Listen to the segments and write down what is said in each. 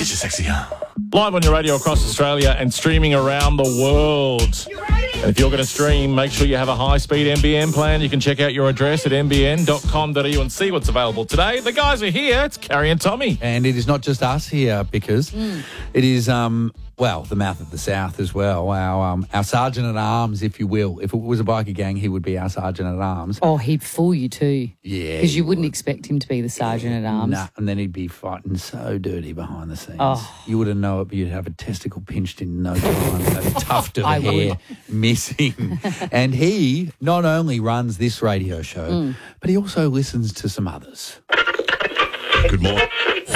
Get your sexy on. Live on your radio across Australia and streaming around the world. And if you're going to stream, make sure you have a high-speed NBN plan. You can check out your address at nbn.com.au and see what's available today. The guys are here. It's Carrie and Tommy. And it is not just us here, because it is, the mouth of the South as well. Our sergeant at arms, if you will. If it was a biker gang, he would be our sergeant at arms. Oh, he'd fool you too. Yeah. Because you wouldn't expect him to be the sergeant at arms. Nah, and then he'd be fighting so dirty behind the scenes. Oh. You wouldn't know it, but you'd have a testicle pinched in no time, a tuft of I hair missing. And he not only runs this radio show, but he also listens to some others. Good morning.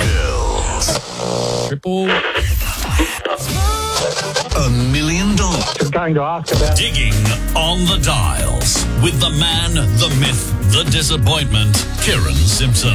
Triple. $1 million. Just going to ask about Digging on the dials with the man, the myth, the disappointment, Kieran Simpson.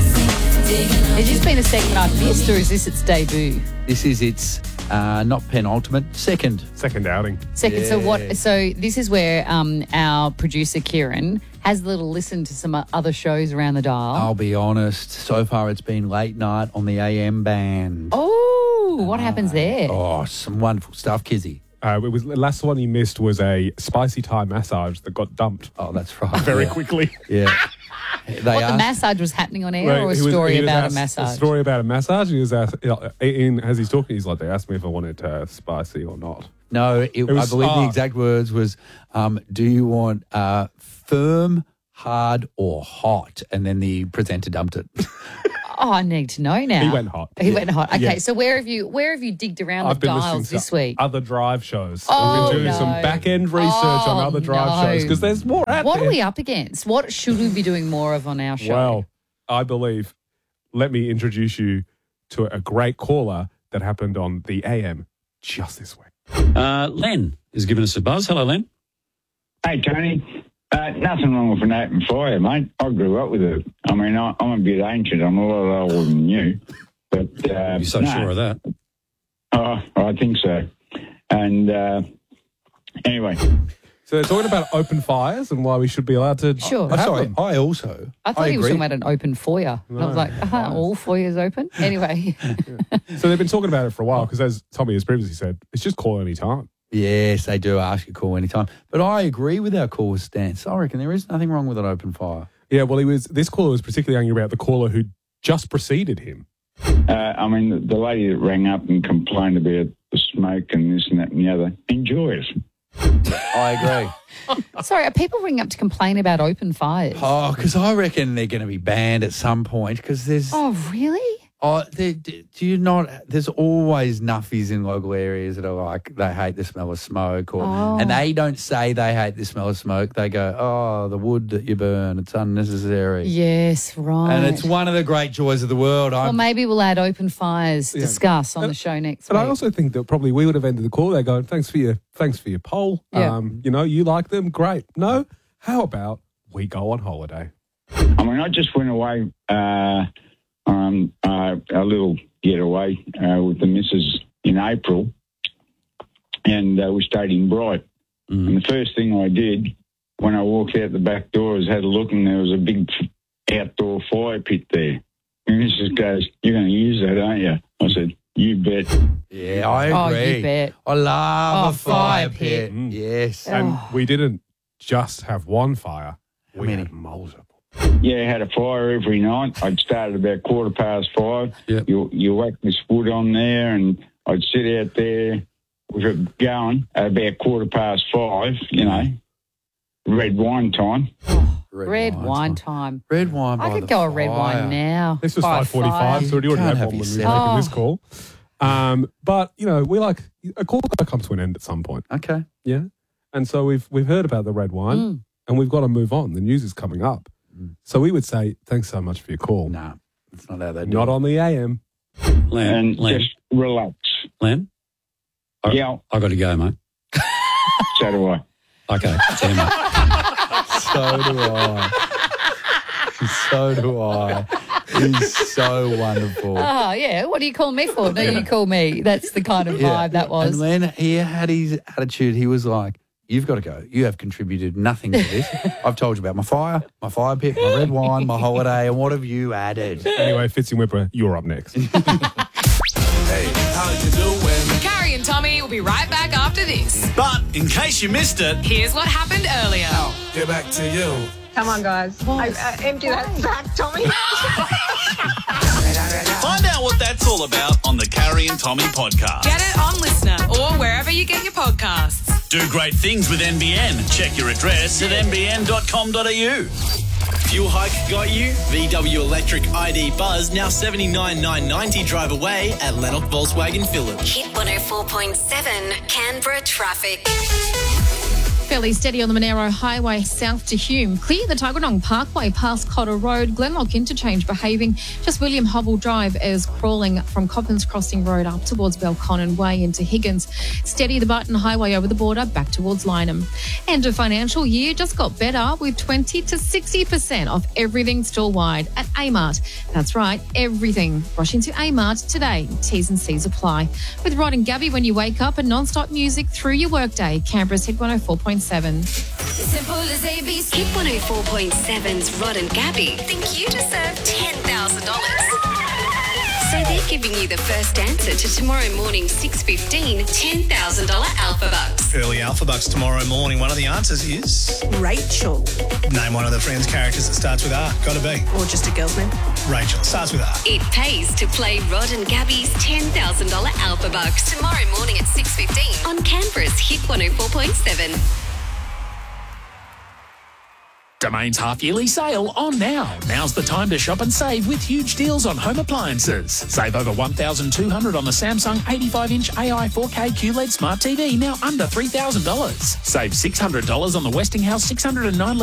Has this been a segment I've missed, or is this its debut? This is its not penultimate, second outing. Second. Yeah. So what? So this is where our producer Kieran has a little listen to some other shows around the dial. I'll be honest, so far it's been late night on the AM band. Oh, what happens there? Oh, some wonderful stuff, Kizzy. It was the last one he missed was a spicy Thai massage that got dumped Oh, that's right. very Yeah. quickly. Yeah. What, the massage was happening on air, Right, or a he was story about asked a massage? A story about a massage. He was asked, as he's talking, he's like, they asked me if I wanted spicy or not. No, I was- believe the exact words was, do you want firm, hard, or hot? And then the presenter dumped it. Oh, I need to know now. He went hot. He went hot. Okay, Yeah. so where have you digged around I've the been listening dials to this week? other drive shows. Oh, I've been doing no. some back-end research on Oh, other drive no. shows because there's more out What there. are we up against? What should we be doing more of on our show? Well, I believe, let me introduce you to a great caller that happened on the AM just this week. Len has given us a buzz. Hello, Len. Hey, Tony. Nothing wrong with an open fire, mate. I grew up with it. I mean, I'm a bit ancient. I'm a lot older than you. But You're so sure of that. Oh, I think so. And anyway. So they're talking about open fires and why we should be allowed to Sure. I'm have sorry, them. I I thought he was agree. talking about an open foyer. And I was like, all foyers open? Anyway. So they've been talking about it for a while because, as Tommy has previously said, it's just call any time. Yes, they do ask you to call anytime. But I agree with our caller's stance. I reckon there is nothing wrong with an open fire. Yeah, well, this caller was particularly angry about the caller who just preceded him. I mean, the lady that rang up and complained about the smoke and this and that and the other, enjoy it. I agree. Sorry, are people ringing up to complain about open fires? Oh, because I reckon they're going to be banned at some point because there's... Oh, really? do you not? There's always nuffies in local areas that are like they hate the smell of smoke, and they don't say they hate the smell of smoke. They go, "Oh, the wood that you burn, it's unnecessary." Yes, right. And it's one of the great joys of the world. Well, maybe we'll add open fires discuss on the show next But week. I also think that probably we would have ended the call. They go, "Thanks for your poll. Yeah. You like them, great. No, how about we go on holiday?" I mean, I just went away on a little getaway with the missus in April, and we stayed in Bright. And the first thing I did when I walked out the back door was had a look, and there was a big outdoor fire pit there. And Mrs. goes, "You're going to use that, aren't you?" I said, "You bet." Yeah, I agree. Oh, you bet. I love Oh, a fire fire pit. pit. Yes. And we didn't just have one fire. We many? had multiple. Yeah, I had a fire every night. I'd start at about 5:15. Yep. You whack this wood on there, and I'd sit out there with it going at about 5:15, red wine time. Red wine time. Red wine by I could the go a red fire. wine now. This was By 5:45, so we already Can't had have one your when we were salad. making this call. But we like a call got to come to an end at some point. Okay. Yeah, and so we've heard about the red wine, and we've got to move on. The news is coming up, so we would say thanks so much for your call. Nah, that's not how they do Not it. on the AM. And Len, just relax. Len, Yeah, I got to go, mate. so do I. Okay, see you, mate. So do I. So do I. He's so wonderful. Oh, yeah. What do you call me for? No, you call me. That's the kind of vibe that was. And Len, he had his attitude. He was like, "You've got to go. You have contributed nothing to this. I've told you about my fire pit, my red wine, my holiday, and what have you added?" Anyway, Fitzy Whipper, you're up next. Hey, be right back after this. But in case you missed it, Here's what happened earlier. Get back to you. Come on, guys. Empty that sack, Tommy. find out what that's all about on the Carrie and Tommy podcast. Get it on Listener or wherever you get your podcasts. Do great things with NBN. Check your address at nbn.com.au. Fuel hike got you? VW Electric ID Buzz now $79,990 drive away at Lennox Volkswagen Phillip. Hit 104.7 Canberra traffic. Fairly steady on the Monero Highway south to Hume. Clear the Tuggeranong Parkway past Cotter Road. Glenlock Interchange behaving. Just William Hubble Drive is crawling from Coppins Crossing Road up towards Belconnen Way into Higgins. Steady the Barton Highway over the border back towards Lynham. End of financial year just got better with 20 to 60% off everything store-wide at Amart. That's right, everything. Rush into Amart today. T's and C's apply. With Rod and Gabby when you wake up and non-stop music through your workday. Canberra's Hit 104.7. Simple as ABC. Hit 104.7's Rod and Gabby think you deserve $10,000. So they're giving you the first answer to tomorrow morning 6:15 $10,000 Alpha Bucks. Early Alpha Bucks tomorrow morning. One of the answers is Rachel. name one of the Friends characters that starts with R. Got to be. Or just a girl's name. Rachel. Starts with R. It pays to play Rod and Gabby's $10,000 Alpha Bucks tomorrow morning at 6:15 on Canberra's Hit 104.7. Domain's half-yearly sale on now. Now's the time to shop and save with huge deals on home appliances. Save over $1,200 on the Samsung 85-inch AI 4K QLED Smart TV, now under $3,000. Save $600 on the Westinghouse 609